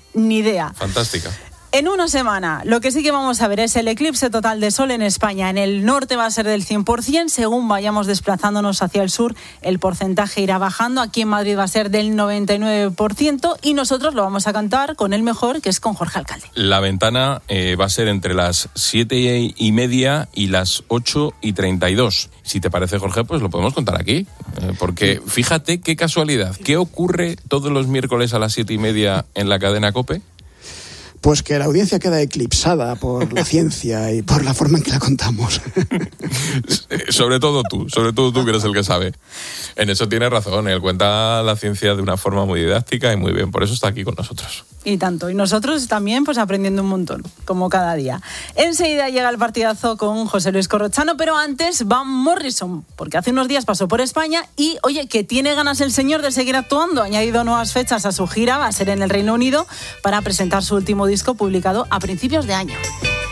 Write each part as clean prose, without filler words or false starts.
ni idea. Fantástica. En una semana, lo que sí que vamos a ver es el eclipse total de sol en España. En el norte va a ser del 100%, según vayamos desplazándonos hacia el sur, el porcentaje irá bajando. Aquí en Madrid va a ser del 99% y nosotros lo vamos a cantar con el mejor, que es con Jorge Alcalde. La ventana va a ser entre las 7:30 y las 8:32. Si te parece, Jorge, pues lo podemos contar aquí. Porque fíjate qué casualidad. ¿Qué ocurre todos los miércoles a las 7:30 en la cadena COPE? Pues que la audiencia queda eclipsada por la ciencia y por la forma en que la contamos. Sobre todo tú que eres el que sabe. En eso tienes razón, él cuenta la ciencia de una forma muy didáctica y muy bien, por eso está aquí con nosotros. Y tanto, y nosotros también pues aprendiendo un montón, como cada día. Enseguida llega el partidazo con José Luis Corrochano, pero antes Van Morrison, porque hace unos días pasó por España y, oye, que tiene ganas el señor de seguir actuando. Ha añadido nuevas fechas a su gira, va a ser en el Reino Unido, para presentar su último disco publicado a principios de año.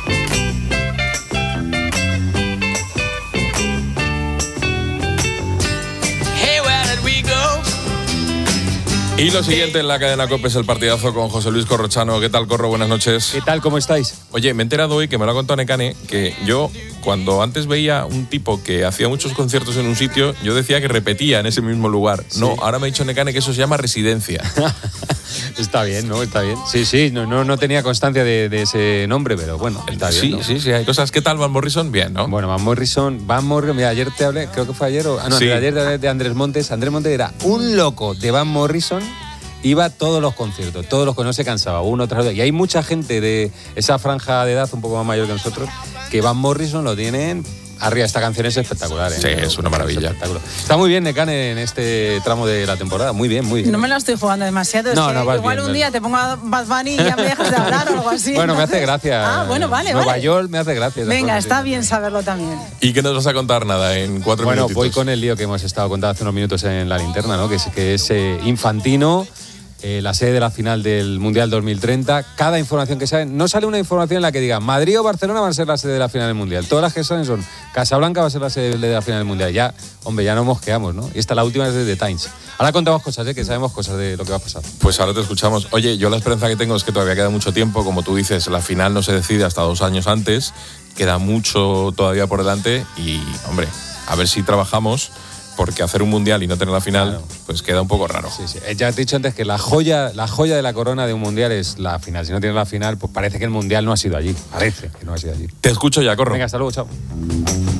Y lo siguiente en la cadena COPE es el partidazo con José Luis Corrochano. ¿Qué tal, Corro? Buenas noches. ¿Qué tal? ¿Cómo estáis? Oye, me he enterado hoy, que me lo ha contado Nekane, que yo, cuando antes veía un tipo que hacía muchos conciertos en un sitio, yo decía que repetía en ese mismo lugar. Sí. No, ahora me ha dicho Nekane que eso se llama residencia. Está bien, ¿no? Está bien. Sí, no tenía constancia de ese nombre, pero bueno, está bien, ¿no? Sí, hay cosas. ¿Qué tal, Van Morrison? Bien, ¿no? Bueno, Van Morrison, mira, ayer te hablé, creo que fue ayer, ayer te hablé de Andrés Montes. Andrés Montes era un loco de Van Morrison. Iba a todos los conciertos, no se cansaba, uno tras otro. Y hay mucha gente de esa franja de edad, un poco más mayor que nosotros, que Van Morrison lo tienen arriba. Esta canción es espectacular, ¿eh? Sí, es una maravilla. Está muy bien Nekane en este tramo de la temporada, muy bien. No me la estoy jugando demasiado, igual un día te pongo a Bad Bunny y ya me dejas de hablar o algo así. Bueno, me hace gracia. Bueno, vale. Nueva York me hace gracia. Venga, está bien saberlo también. ¿Y qué nos vas a contar? Nada, en 4 minutos. Bueno, voy con el lío que hemos estado contando hace unos minutos en la linterna, ¿no? Que es Infantino, la sede de la final del Mundial 2030. Cada información que sale, no sale una información en la que diga Madrid o Barcelona van a ser la sede de la final del Mundial. Todas las que salen son Casablanca va a ser la sede de la final del Mundial. Ya nos mosqueamos, ¿no? Y esta la última es de The Times. Ahora contamos cosas, que sabemos cosas de lo que va a pasar. Pues ahora te escuchamos. Oye, yo la esperanza que tengo es que todavía queda mucho tiempo. Como tú dices, la final no se decide hasta 2 años antes. Queda mucho todavía por delante y, hombre, a ver si trabajamos, porque hacer un mundial y no tener la final, claro, pues queda un poco raro. Sí. Ya te he dicho antes que la joya de la corona de un mundial es la final. Si no tienes la final, pues parece que el mundial no ha sido allí. Parece que no ha sido allí. Te escucho ya, Corro. Venga, hasta luego, chao.